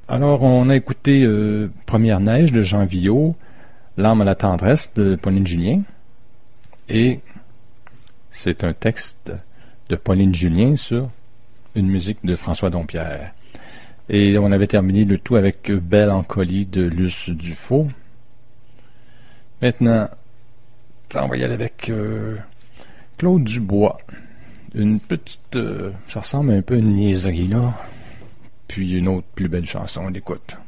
Alors, on a écouté Première neige de Jean Viaud, L'âme à la tendresse de Pauline Julien, et c'est un texte de Pauline Julien sur une musique de François Dompierre. Et on avait terminé le tout avec Mélancolie de Luce Dufaux. Maintenant, on va y aller avec Claude Dubois. Une petite... ça ressemble un peu à une niaiserie, là. Puis une autre plus belle chanson, on l'écoute.